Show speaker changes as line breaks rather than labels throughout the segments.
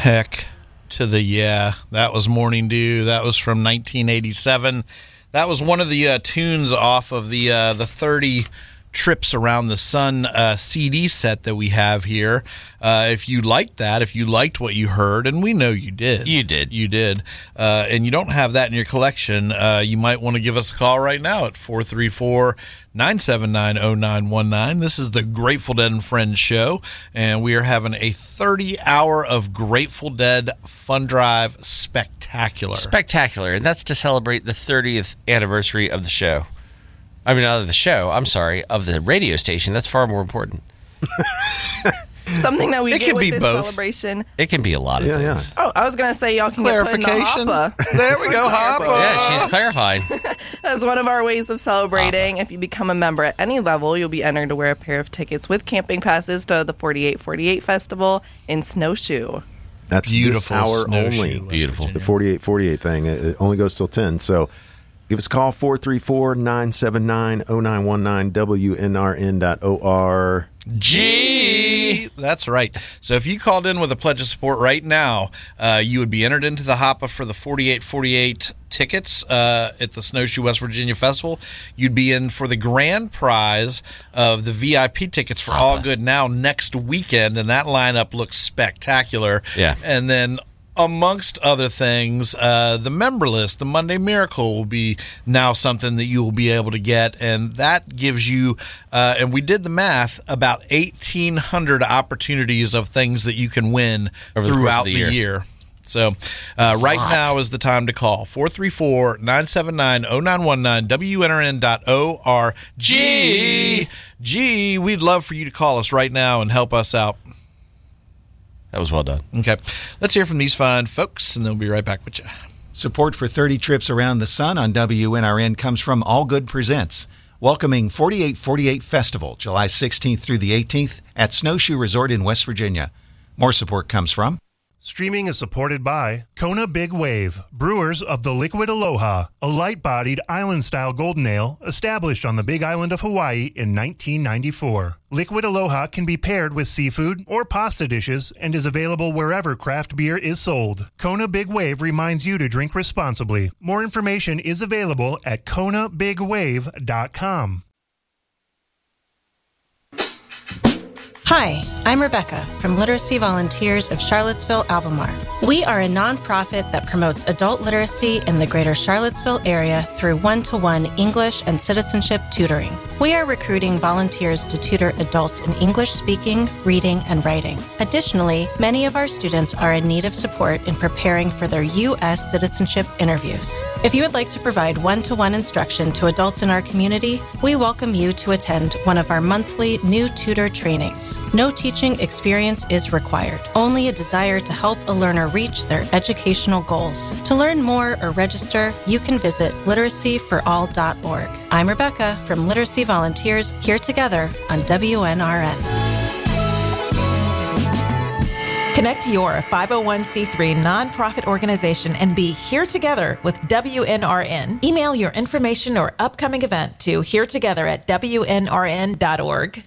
Heck to the yeah. That was Morning Dew. That was from 1987. That was one of the tunes off of the 30 Trips Around the Sun CD set that we have here. If you liked that, if you liked what you heard, and we know you did.
You did.
And you don't have that in your collection, you might want to give us a call right now at 434-979-0919. This is the Grateful Dead and Friends show, and we are having a 30-hour of Grateful Dead Fun Drive Spectacular.
Spectacular, and that's to celebrate the 30th anniversary of the show. I mean, not of the show, I'm sorry, of the radio station. That's far more important.
Something that we get with this
both.
celebration.
It can be a lot of things.
Oh, I was going to say y'all can get put in the hoppa.
There we go, hoppa.
Yeah, she's clarifying.
That's one of our ways of celebrating. If you become a member at any level, you'll be entered to wear a pair of tickets with camping passes to the 4848 Festival in Snowshoe.
That's
beautiful
this hour
Snowshoe,
only.
Beautiful.
The 4848 thing. It only goes till 10. So give us a call, 434-979-0919, WNRN.org.
G. That's right. So if you called in with a pledge of support right now, you would be entered into the hoppa for the 4848 tickets at the Snowshoe, West Virginia Festival. You'd be in for the grand prize of the VIP tickets for All Good Now next weekend, and that lineup looks spectacular.
Yeah.
And then amongst other things, the member list, the Monday Miracle, will be now something that you will be able to get, and that gives you, and we did the math, about 1,800 opportunities of things that you can win throughout the year. So right now is the time to call, 434-979-0919, WNRN.org. G, we'd love for you to call us right now and help us out.
That was well done.
Okay. Let's hear from these fine folks, and then we'll be right back with you.
Support for 30 Trips Around the Sun on WNRN comes from All Good Presents, welcoming 4848 Festival, July 16th through the 18th at Snowshoe Resort in West Virginia. More support comes from
Streaming is supported by Kona Big Wave, brewers of the Liquid Aloha, a light-bodied island-style golden ale established on the Big Island of Hawaii in 1994. Liquid Aloha can be paired with seafood or pasta dishes and is available wherever craft beer is sold. Kona Big Wave reminds you to drink responsibly. More information is available at KonaBigWave.com.
Hi, I'm Rebecca from Literacy Volunteers of Charlottesville, Albemarle. We are a nonprofit that promotes adult literacy in the greater Charlottesville area through one-to-one English and citizenship tutoring. We are recruiting volunteers to tutor adults in English speaking, reading, and writing. Additionally, many of our students are in need of support in preparing for their U.S. citizenship interviews. If you would like to provide one-to-one instruction to adults in our community, we welcome you to attend one of our monthly new tutor trainings. No teaching experience is required, only a desire to help a learner reach their educational goals. To learn more or register, you can visit literacyforall.org. I'm Rebecca from Literacy Volunteers, here together on WNRN.
Connect your 501c3 nonprofit organization and be here together with WNRN. Email your information or upcoming event to heretogether@WNRN.org.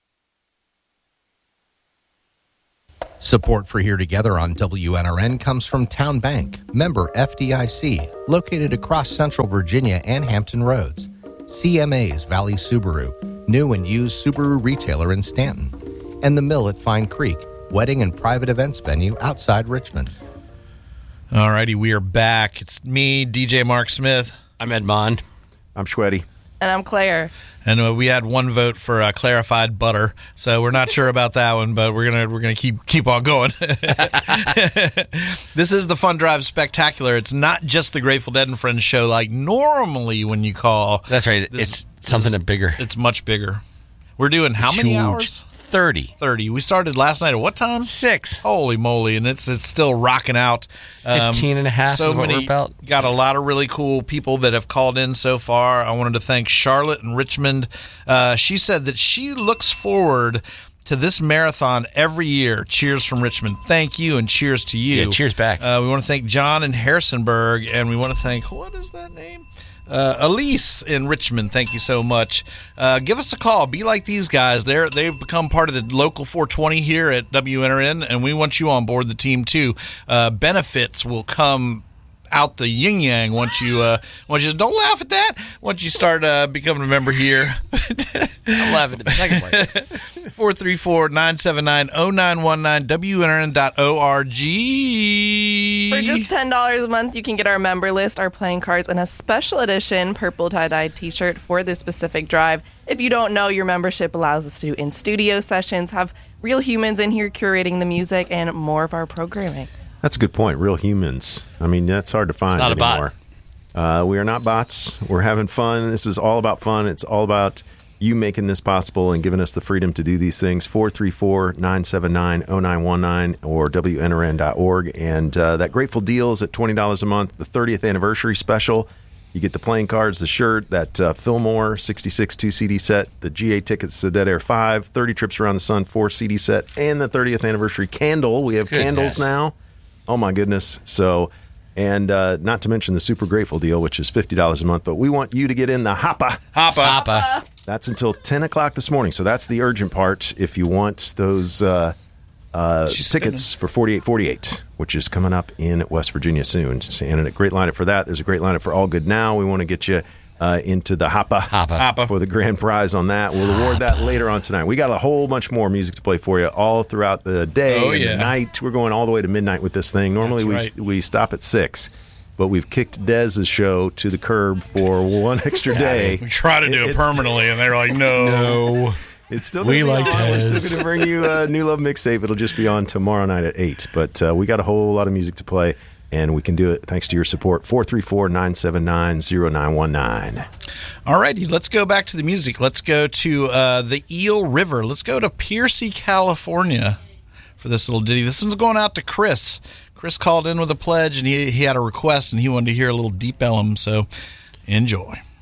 Support for Here Together on WNRN comes from Town Bank, member FDIC, located across Central Virginia and Hampton Roads. CMA's Valley Subaru, new and used Subaru retailer in Stanton. And The Mill at Fine Creek, wedding and private events venue outside Richmond.
All righty, we are back. It's me, DJ Mark Smith.
I'm Ed Mond.
I'm Schweddy.
And I'm Claire.
And we had one vote for clarified butter, so we're not sure about that one, but we're gonna keep on going. This is the Fun Drive Spectacular. It's not just the Grateful Dead and Friends show like normally when you call.
That's right. It's something bigger.
It's much bigger. We're doing how many hours?
30.
We started last night at what time?
6.
Holy moly, and it's still rocking out.
15 and a half
so
is what
many,
we're about.
Got a lot of really cool people that have called in so far. I wanted to thank Charlotte in Richmond. She said that she looks forward to this marathon every year. Cheers from Richmond. Thank you, and cheers to you.
Yeah, cheers back.
We want to thank John in Harrisonburg, and we want to thank, what is that name? Elise in Richmond, thank you so much. Give us a call. Be like these guys. They've become part of the local 420 here at WNRN, and we want you on board the team too. Benefits will come out the yin yang once you don't laugh at that. Once you start becoming a member here.
I'm laughing at the second part.
434-979-0919 WNRN.org.
For just $10 a month, you can get our member list, our playing cards, and a special edition purple tie-dye t-shirt for this specific drive. If you don't know, your membership allows us to do in-studio sessions, have real humans in here curating the music, and more of our programming.
That's a good point. Real humans. I mean, that's hard to find
It's not
anymore. We are not bots. We're having fun. This is all about fun. It's all about you making this possible and giving us the freedom to do these things. 434-979-0919 or WNRN.org. And that Grateful Deal is at $20 a month. The 30th anniversary special. You get the playing cards, the shirt, that Fillmore 66 2-CD set, the GA tickets to Dead Air 5, 30 Trips Around the Sun 4-CD set, and the 30th anniversary candle. We have candles now. Oh, my goodness. So, and not to mention the Super Grateful Deal, which is $50 a month. But we want you to get in the Hoppa. That's until 10 o'clock this morning. So that's the urgent part if you want those tickets for 4848, which is coming up in West Virginia soon. And a great lineup for that. There's a great lineup for All Good Now. We want to get you into the Hoppa for the grand prize on that. We'll award that later on tonight. We got a whole bunch more music to play for you all throughout the day and the night. We're going all the way to midnight with this thing. Normally we stop at 6, but we've kicked Dez's show to the curb for one extra day.
We try to do it permanently, and they're like, no.
It's still going to be on. We're still going to bring you a New Love mixtape. It'll just be on tomorrow night at 8. But we got a whole lot of music to play. And we can do it thanks to your support. 434-979-0919.
All righty, let's go back to the music. Let's go to the Eel River. Let's go to Piercy, California for this little ditty. This one's going out to Chris. Chris called in with a pledge, and he had a request, and he wanted to hear a little Deep Ellum, so enjoy.